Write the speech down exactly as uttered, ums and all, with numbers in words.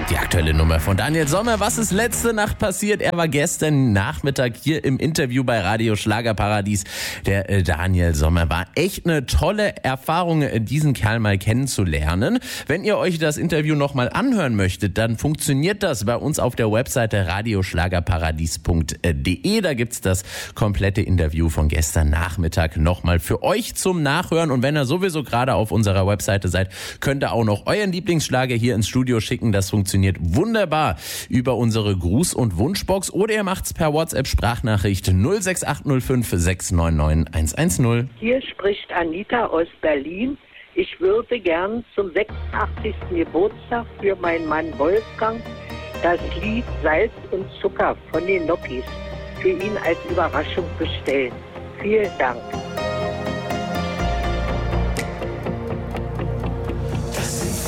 Die aktuelle Nummer von Daniel Sommer. Was ist letzte Nacht passiert? Er war gestern Nachmittag hier im Interview bei Radio Schlagerparadies. Der äh, Daniel Sommer war echt eine tolle Erfahrung, äh, diesen Kerl mal kennenzulernen. Wenn ihr euch das Interview nochmal anhören möchtet, dann funktioniert das bei uns auf der Webseite radioschlagerparadies punkt de. Da gibt's das komplette Interview von gestern Nachmittag nochmal für euch zum Nachhören. Und wenn ihr sowieso gerade auf unserer Webseite seid, könnt ihr auch noch euren Lieblingsschlager hier ins Studio schicken. Das funktioniert wunderbar über unsere Gruß- und Wunschbox oder ihr macht's per WhatsApp-Sprachnachricht null sechs acht null fünf sechs neun neun eins eins null. Hier spricht Anita aus Berlin. Ich würde gern zum sechsundachtzigsten Geburtstag für meinen Mann Wolfgang das Lied Salz und Zucker von den Nokis für ihn als Überraschung bestellen. Vielen Dank.